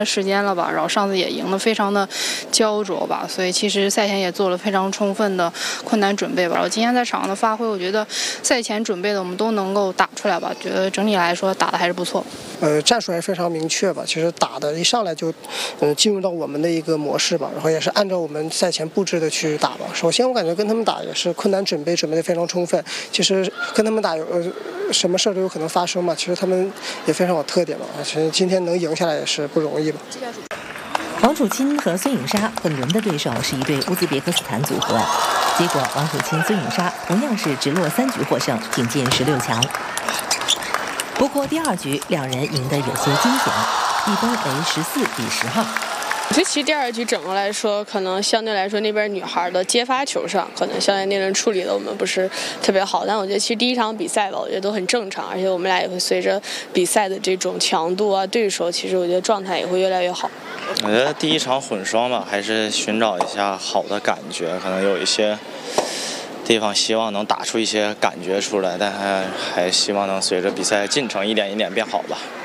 时间了吧，然后上次也赢得非常的焦灼吧，所以其实赛前也做了非常充分的困难准备吧。然后今天在场上的发挥，我觉得赛前准备的我们都能够打出来吧，觉得整体来说打的还是不错。 战术还是非常明确吧，其实打的一上来就进入到我们的一个模式吧，然后也是按照我们赛前布置的去打吧。首先我感觉跟他们打也是困难准备的非常充分，其实跟他们打什么事儿都有可能发生嘛，其实他们也非常有特点嘛，其实今天能赢下来也是不容易吧。 王楚钦和孙颖莎本轮的对手是一对乌兹别克斯坦组合，结果王楚钦、孙颖莎同样是直落3局获胜，挺进16强。不过第2局两人赢得有些惊险，一分为14比12。 我觉得其实第2局整个来说，可能相对来说那边女孩的接发球上，可能相对那轮处理的我们不是特别好。但我觉得其实第1场比赛吧，我觉得都很正常，而且我们俩也会随着比赛的这种强度啊，对手其实我觉得状态也会越来越好。 我觉得第1场混双吧，还是寻找一下好的感觉，可能有一些地方希望能打出一些感觉出来，但还希望能随着比赛进程一点一点变好吧。